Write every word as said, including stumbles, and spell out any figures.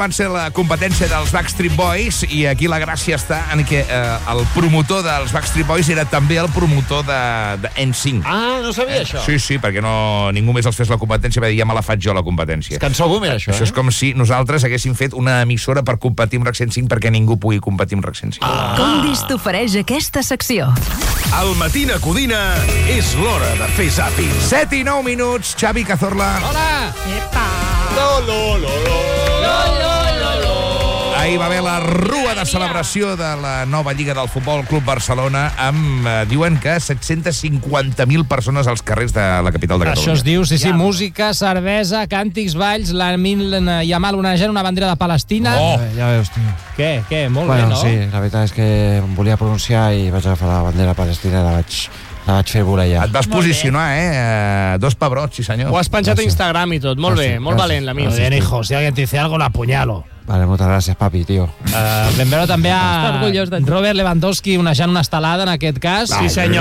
van ser la competència dels Backstreet Boys i aquí la gràcia està en que eh, el promotor dels Backstreet Boys era també el promotor de, de N cinc. Ah, no sabia eh? això. Sí, sí, perquè no, ningú més els fes la competència, va dir, ja me la faig jo la competència. És cançó boomer, això, Això eh? és com si nosaltres haguéssim fet una emissora per competir amb RAC cent cinc perquè ningú pugui competir amb RAC cent cinc. Ah. Condis t'ofereix aquesta secció. Al Matina Codina és l'hora de fer zàping. set i nou minuts, Xavi Cazorla. Hola! Epa! Lo, lo, lo, lo. Lo, lo, lo, lo. Ahir va haver la rua de celebració de la nova Lliga del Futbol Club Barcelona amb, eh, diuen que set-cents cinquanta mil persones als carrers de la capital de Catalunya. Això es diu, sí, sí, ja. Música, cervesa, càntics, balls, la Mil Yamal onejant una bandera de Palestina. Oh! Eh, ja veus, tio. Què, què? Molt Bueno, bé, no? sí, la veritat és que em volia pronunciar i vaig agafar la bandera palestina i la vaig, la vaig fer volar ja. Et vas posicionar, eh? eh? Dos pebrots, sí senyor. Ho has penjat a Gràcies. Instagram i tot. Molt bé, Gràcies, molt gràcies. valent, l'amic. Muy bien, hijo, si alguien te dice algo, lo apuñalo. Vale, moltes gràcies, papi, tio. Uh, ben veure també Està a orgullós de tu. Robert Lewandowski onejant una estelada, en aquest cas. Sí, senyor.